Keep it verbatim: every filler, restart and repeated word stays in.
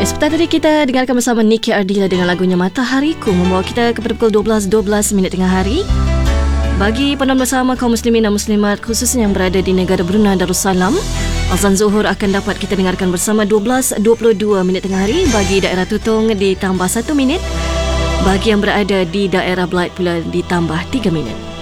Sebentar tadi kita dengarkan bersama Niki Ardila dengan lagunya Matahariku, membawa kita kepada pukul dua belas dua belas minit tengah hari. Bagi penonton bersama kaum muslimin dan muslimat khususnya yang berada di negara Brunei Darussalam, azan Zuhur akan dapat kita dengarkan bersama dua belas dua puluh dua minit tengah hari. Bagi daerah Tutong ditambah satu minit. Bagi yang berada di daerah Belait pula ditambah tiga minit.